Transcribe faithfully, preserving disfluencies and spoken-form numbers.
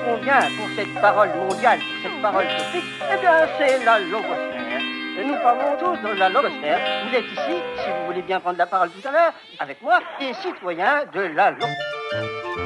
convient pour cette parole mondiale, pour cette parole cosmique, eh bien, c'est la logosphère. Nous parlons tous de la logosphère. Vous êtes ici, si vous voulez bien prendre la parole tout à l'heure, avec moi, des citoyens de la logosphère.